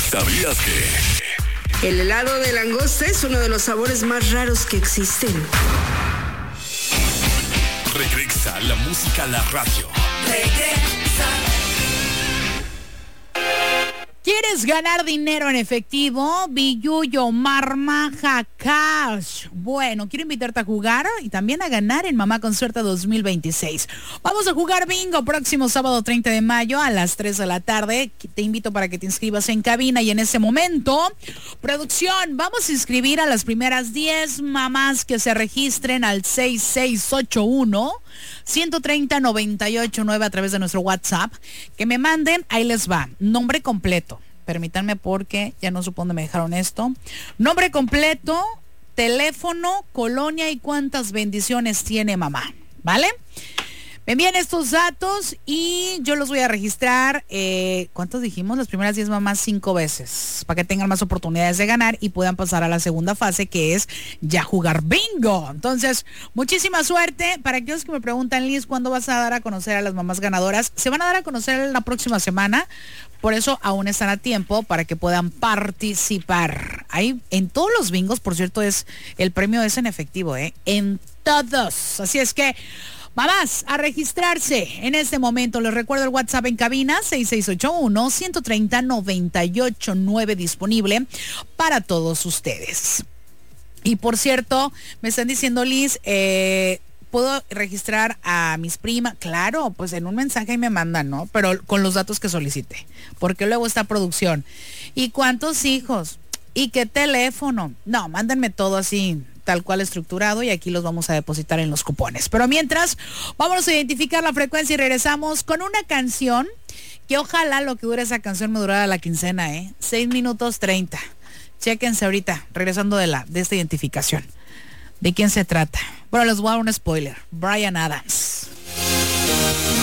¿Sabías que? El helado de langosta es uno de los sabores más raros que existen. Regresa la música a la radio. ¿Quieres ganar dinero en efectivo? Billuyo Marmaja Cash. Bueno, quiero invitarte a jugar y también a ganar en Mamá con Suerte 2026. Vamos a jugar bingo próximo sábado 30 de mayo a las 3 de la tarde. Te invito para que te inscribas en cabina y en ese momento, producción, vamos a inscribir a las primeras 10 mamás que se registren al 6681 130-98-9 a través de nuestro WhatsApp. Que me manden, ahí les va, nombre completo. Permítanme porque ya no supongo me dejaron esto. Nombre completo, teléfono, colonia y cuántas bendiciones tiene mamá, ¿vale? Me envían estos datos y yo los voy a registrar, ¿cuántos dijimos? Las primeras 10 mamás 5 veces, para que tengan más oportunidades de ganar y puedan pasar a la segunda fase, que es ya jugar bingo. Entonces, muchísima suerte. Para aquellos que me preguntan, Liz, ¿cuándo vas a dar a conocer a las mamás ganadoras? Se van a dar a conocer la próxima semana, por eso aún están a tiempo para que puedan participar. Ahí, en todos los bingos, por cierto, el premio es en efectivo, en todos. Así es que, mamás, a registrarse en este momento. Les recuerdo el WhatsApp en cabina, 6681-130-98-9, disponible para todos ustedes. Y por cierto, me están diciendo, Liz, ¿puedo registrar a mis primas? Claro, pues en un mensaje ahí me mandan, ¿no? Pero con los datos que solicite, porque luego está producción. ¿Y cuántos hijos? ¿Y qué teléfono? No, mándenme todo así, tal cual estructurado, y aquí los vamos a depositar en los cupones. Pero mientras, vámonos a identificar la frecuencia y regresamos con una canción que ojalá lo que dure esa canción me durara la quincena, 6 minutos 30. Chéquense ahorita, regresando de esta identificación. ¿De quién se trata? Bueno, les voy a dar un spoiler. Bryan Adams.